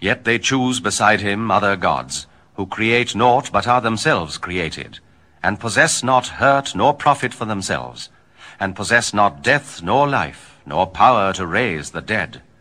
Yet they choose beside him other gods, who create naught but are themselves created, and possess not hurt nor profit for themselves, and possess not death nor life, nor power to raise the dead.